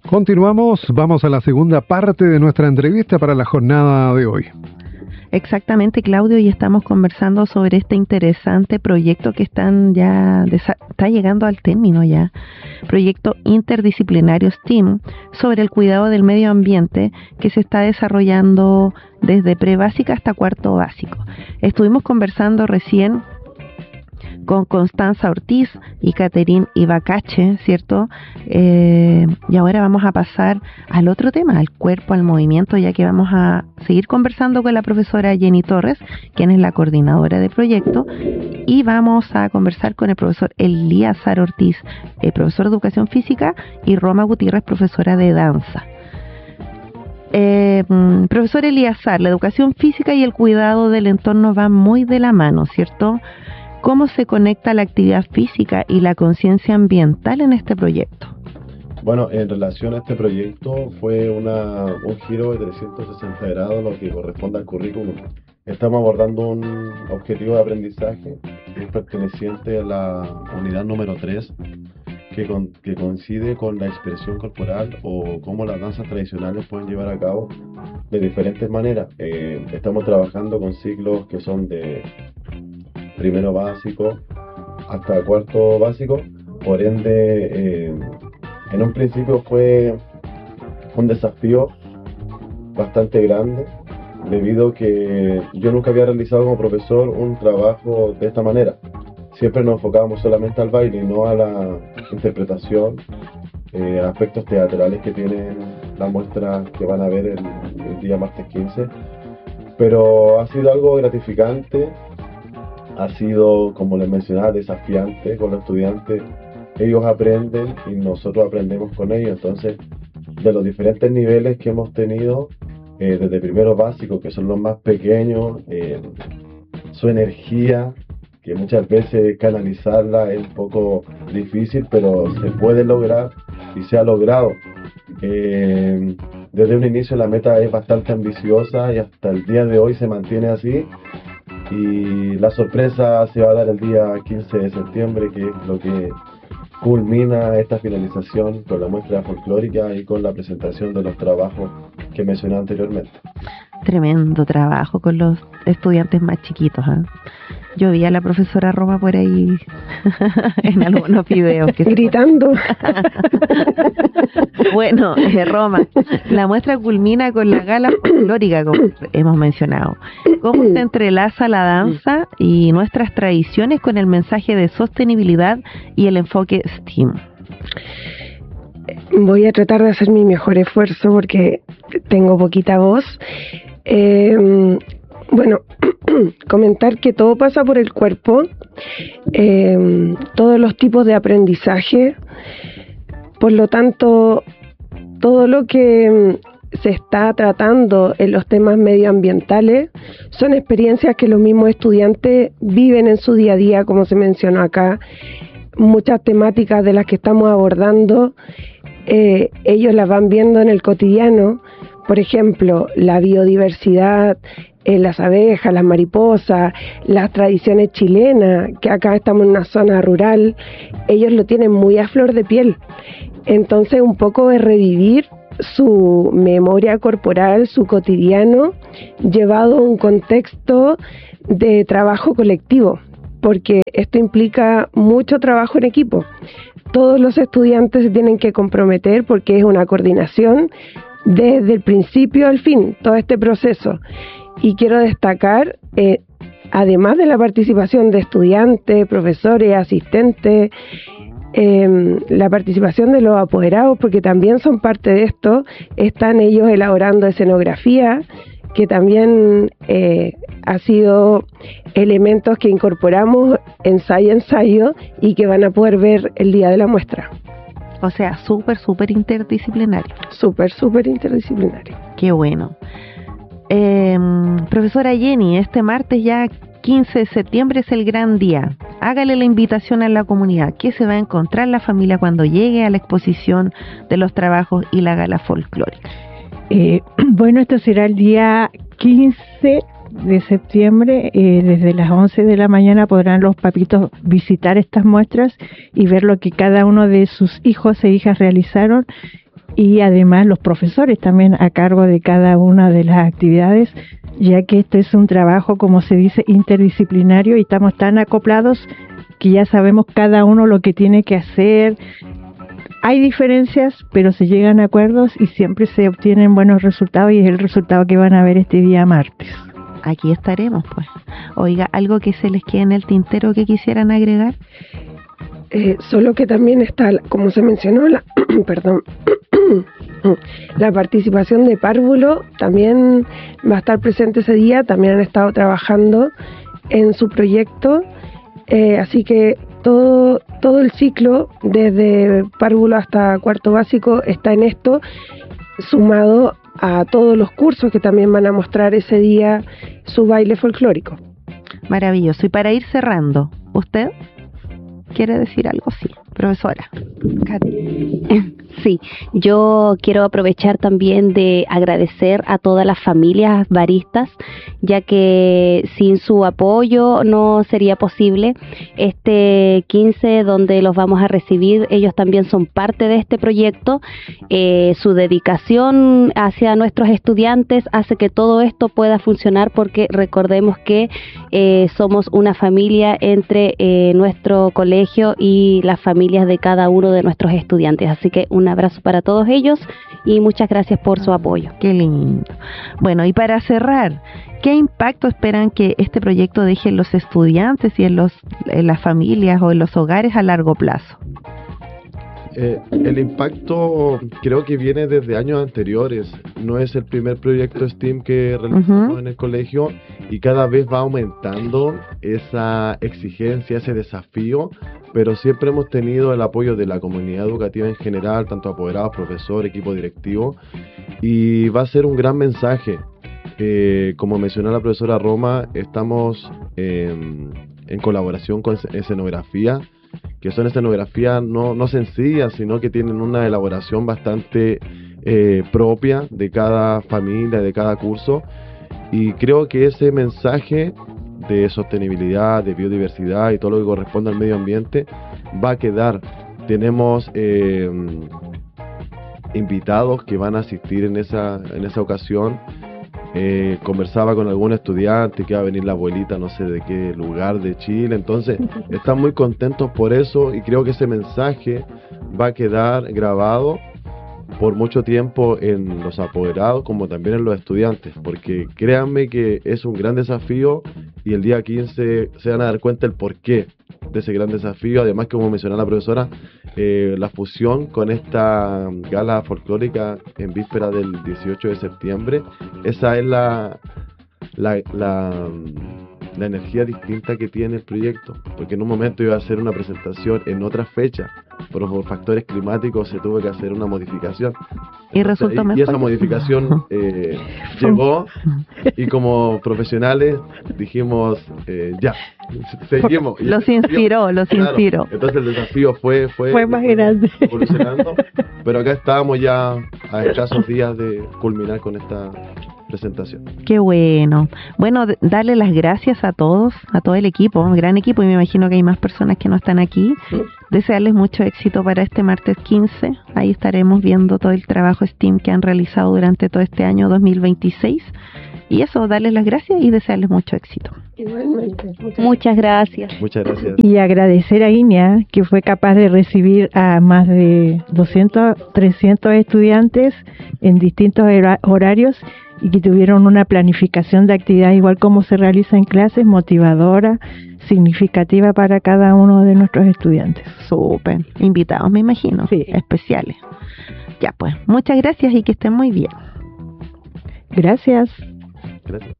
Continuamos, vamos a la segunda parte de nuestra entrevista para la jornada de hoy. Exactamente, Claudio, y estamos conversando sobre este interesante proyecto que está llegando al término ya, proyecto interdisciplinario STEAM sobre el cuidado del medio ambiente que se está desarrollando desde prebásica hasta cuarto básico. Estuvimos conversando recién con Constanza Ortiz y Caterín Ibacache, ¿cierto? Y ahora vamos a pasar al otro tema, al cuerpo, al movimiento, ya que vamos a seguir conversando con la profesora Jenny Torres, quien es la coordinadora del proyecto, y vamos a conversar con el profesor Elíasar Ortiz, profesor de Educación Física, y Roma Gutiérrez, profesora de Danza. Profesor Elíasar, la educación física y el cuidado del entorno van muy de la mano, ¿cierto? ¿Cómo se conecta la actividad física y la conciencia ambiental en este proyecto? Bueno, en relación a este proyecto fue un giro de 360 grados lo que corresponde al currículum. Estamos abordando un objetivo de aprendizaje que es perteneciente a la unidad número 3, que coincide con la expresión corporal o cómo las danzas tradicionales pueden llevar a cabo de diferentes maneras. Estamos trabajando con ciclos que son de primero básico hasta cuarto básico, por ende en un principio fue un desafío bastante grande debido a que yo nunca había realizado como profesor un trabajo de esta manera. Siempre nos enfocábamos solamente al baile y no a la interpretación, aspectos teatrales que tienen la muestra que van a ver el día martes 15, pero ha sido algo gratificante. Ha sido, como les mencionaba, desafiante con los estudiantes. Ellos aprenden y nosotros aprendemos con ellos. Entonces, de los diferentes niveles que hemos tenido, desde primero básico, que son los más pequeños, su energía, que muchas veces canalizarla es un poco difícil, pero se puede lograr y se ha logrado. Desde un inicio la meta es bastante ambiciosa y hasta el día de hoy se mantiene así. Y la sorpresa se va a dar el día 15 de septiembre, que es lo que culmina esta finalización con la muestra folclórica y con la presentación de los trabajos que mencioné anteriormente. Tremendo trabajo con los estudiantes más chiquitos, ¿eh? Yo vi a la profesora Roma por ahí en algunos videos que gritando. Bueno, Roma, la muestra culmina con la gala folclórica, como hemos mencionado. ¿Cómo se entrelaza la danza y nuestras tradiciones con el mensaje de sostenibilidad y el enfoque STEAM? Voy a tratar de hacer mi mejor esfuerzo porque tengo poquita voz. Bueno, comentar que todo pasa por el cuerpo, todos los tipos de aprendizaje, por lo tanto, todo lo que se está tratando en los temas medioambientales son experiencias que los mismos estudiantes viven en su día a día, como se mencionó acá. Muchas temáticas de las que estamos abordando, ellos las van viendo en el cotidiano. Por ejemplo, la biodiversidad, las abejas, las mariposas, las tradiciones chilenas, que acá estamos en una zona rural, ellos lo tienen muy a flor de piel. Entonces, un poco es revivir su memoria corporal, su cotidiano, llevado a un contexto de trabajo colectivo, porque esto implica mucho trabajo en equipo. Todos los estudiantes se tienen que comprometer porque es una coordinación desde el principio al fin, todo este proceso. Y quiero destacar, además de la participación de estudiantes, profesores, asistentes, la participación de los apoderados, porque también son parte de esto. Están ellos elaborando escenografía, que también ha sido elementos que incorporamos ensayo a ensayo y que van a poder ver el día de la muestra. O sea, súper interdisciplinario. Súper interdisciplinario. Qué bueno. Profesora Jenny, este martes ya 15 de septiembre es el gran día. Hágale la invitación a la comunidad. ¿Qué se va a encontrar la familia cuando llegue a la exposición de los trabajos y la gala folclórica? Bueno, esto será el día 15 de septiembre, desde las 11 de la mañana podrán los papitos visitar estas muestras y ver lo que cada uno de sus hijos e hijas realizaron y además los profesores también a cargo de cada una de las actividades, ya que esto es un trabajo, como se dice, interdisciplinario, y estamos tan acoplados que ya sabemos cada uno lo que tiene que hacer. Hay diferencias, pero se llegan a acuerdos y siempre se obtienen buenos resultados, y es el resultado que van a ver este día martes. Aquí estaremos, pues. Oiga, ¿algo que se les quede en el tintero que quisieran agregar? Solo que también está, como se mencionó, perdón, la participación de Párvulo también va a estar presente ese día. También han estado trabajando en su proyecto, así que todo el ciclo, desde Párvulo hasta cuarto básico, está en esto, sumado a todos los cursos que también van a mostrar ese día su baile folclórico. Maravilloso. Y para ir cerrando, ¿usted quiere decir algo? Sí, profesora. Sí, yo quiero aprovechar también de agradecer a todas las familias baristas, ya que sin su apoyo no sería posible. Este 15, donde los vamos a recibir, ellos también son parte de este proyecto. Su dedicación hacia nuestros estudiantes hace que todo esto pueda funcionar, porque recordemos que somos una familia entre nuestro colegio y las familias de cada uno de nuestros estudiantes. Así que un abrazo para todos ellos y muchas gracias por su apoyo. Qué lindo. Bueno, y para cerrar, ¿qué impacto esperan que este proyecto deje en los estudiantes y en las familias o en los hogares a largo plazo? El impacto creo que viene desde años anteriores. No es el primer proyecto STEAM que realizamos en el colegio, y cada vez va aumentando esa exigencia, ese desafío, pero siempre hemos tenido el apoyo de la comunidad educativa en general, tanto apoderados, profesores, equipo directivo, y va a ser un gran mensaje. Como mencionó la profesora Roma, estamos en colaboración con Escenografía, que son escenografías no sencillas, sino que tienen una elaboración bastante propia de cada familia, de cada curso, y creo que ese mensaje de sostenibilidad, de biodiversidad y todo lo que corresponde al medio ambiente va a quedar. Tenemos invitados que van a asistir en esa ocasión. Conversaba con algún estudiante que va a venir la abuelita no sé de qué lugar de Chile, entonces están muy contentos por eso, y creo que ese mensaje va a quedar grabado por mucho tiempo en los apoderados como también en los estudiantes, porque créanme que es un gran desafío, y el día 15 se van a dar cuenta el porqué de ese gran desafío. Además, como mencionó la profesora, la fusión con esta gala folclórica en víspera del 18 de septiembre, esa es la energía distinta que tiene el proyecto, porque en un momento iba a hacer una presentación en otra fecha, pero por factores climáticos se tuvo que hacer una modificación. Y resultó mejor. Y esa modificación llegó, y como profesionales dijimos, ya, seguimos. Los inspiró. Entonces el desafío fue más grande. Evolucionando, pero acá estábamos ya a escasos días de culminar con esta presentación. Qué bueno. Bueno, darle las gracias a todos, a todo el equipo, un gran equipo, y me imagino que hay más personas que no están aquí. Sí. Desearles mucho éxito para este martes 15. Ahí estaremos viendo todo el trabajo STEAM que han realizado durante todo este año 2026. Y eso, darles las gracias y desearles mucho éxito. Igualmente. Muchas gracias. Muchas gracias. Y agradecer a INEA, que fue capaz de recibir a más de 200, 300 estudiantes en distintos horarios, y que tuvieron una planificación de actividades igual como se realiza en clases, motivadora, significativa para cada uno de nuestros estudiantes. Súper. Invitados, me imagino. Sí. Especiales. Ya pues, muchas gracias y que estén muy bien. Gracias. Gracias.